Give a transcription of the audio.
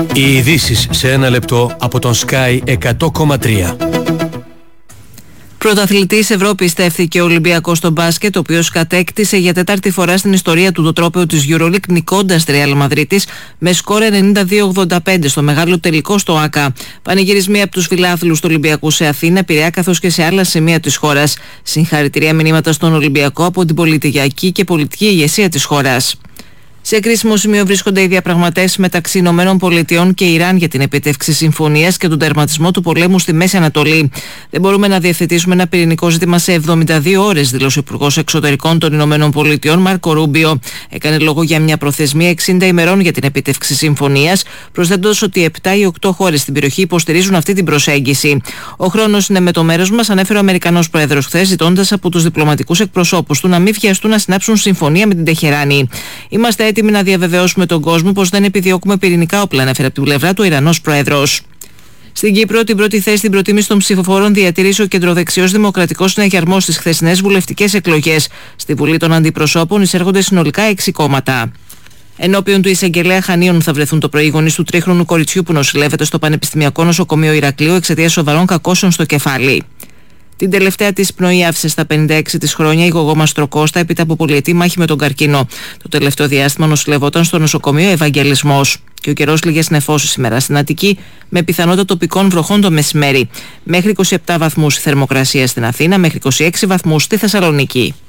Οι ειδήσεις σε ένα λεπτό από τον Sky 100,3. Πρωταθλητής Ευρώπης στέφθηκε ο Ολυμπιακός στο μπάσκετ, ο οποίος κατέκτησε για τέταρτη φορά στην ιστορία του το τρόπαιο της EuroLeague, νικώντας τη Real Madrid με σκόρ 92-85 στο μεγάλο τελικό στο ΆΚΑ. Πανηγυρισμοί από τους φιλάθλους του Ολυμπιακού σε Αθήνα, Πειραιά καθώς και σε άλλα σημεία της χώρας. Συγχαρητήρια μηνύματα στον Ολυμπιακό από την πολιτιακή και πολιτική ηγεσία της χώρας. Σε κρίσιμο σημείο βρίσκονται οι διαπραγματεύσεις μεταξύ ΗΠΑ και Ιράν για την επίτευξη συμφωνίας και τον τερματισμό του πολέμου στη Μέση Ανατολή. Δεν μπορούμε να διευθετήσουμε ένα πυρηνικό ζήτημα σε 72 ώρες, δήλωσε ο Υπουργός Εξωτερικών των ΗΠΑ Μάρκο Ρούμπιο. Έκανε λόγο για μια προθεσμία 60 ημερών για την επίτευξη συμφωνίας, προσθέτοντας ότι 7 ή 8 χώρες στην περιοχή υποστηρίζουν αυτή την προσέγγιση. Ο χρόνος είναι με το μέρος μας, ανέφερε ο Αμερικανός Πρόεδρος χθες, ζητώντας από τους διπλωματικούς εκπροσώπους του να μην βιαστούν να συνάψουν συμφωνία με την Τεχεράνη. Είμαστε έτοιμοι να διαβεβαιώσουμε τον κόσμο πως δεν επιδιώκουμε πυρηνικά όπλα, ανέφερε από την πλευρά του Ιρανός Πρόεδρος. Στην Κύπρο, την πρώτη θέση στην προτίμηση των ψηφοφόρων διατηρήσει ο κεντροδεξιός Δημοκρατικός Συναγερμός στις χθεσινές βουλευτικές εκλογές. Στη Βουλή των Αντιπροσώπων εισέρχονται συνολικά 6 κόμματα. Ενώπιον του εισαγγελέα Χανίων θα βρεθούν το πρωί οι γονείς του τρίχρονου κοριτσιού που νοσηλεύεται στο Πανεπιστημιακό Νοσοκομείο Ηρακλείου εξαιτίας σοβαρών κακώσεων στο κεφάλι. Την τελευταία της πνοή άφησε στα 56 της χρόνια η γογό Μαστροκώστα έπειτα από πολυετή μάχη με τον καρκίνο. Το τελευταίο διάστημα νοσηλευόταν στο νοσοκομείο Ευαγγελισμός. Και ο καιρός λίγες νεφώσεις σήμερα στην Αττική, με πιθανότητα τοπικών βροχών το μεσημέρι. Μέχρι 27 βαθμούς η θερμοκρασία στην Αθήνα, μέχρι 26 βαθμούς στη Θεσσαλονίκη.